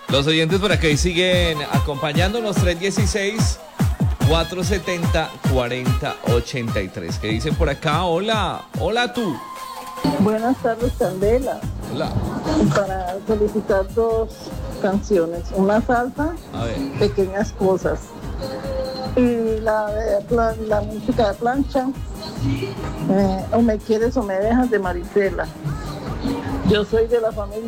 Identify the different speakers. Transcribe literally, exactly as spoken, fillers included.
Speaker 1: Los oyentes por acá siguen acompañándonos. Tres dieciséis, cuatrocientos setenta, cuarenta ochenta y tres. ¿Qué dicen por acá? Hola, hola tú.
Speaker 2: Buenas tardes, Candela.
Speaker 1: Hola.
Speaker 2: Para solicitar dos canciones. Una salsa,
Speaker 1: A ver.
Speaker 2: Pequeñas Cosas. Y la, de, la, la música de plancha, eh, o me quieres o me dejas, de Marisela. Yo soy de la familia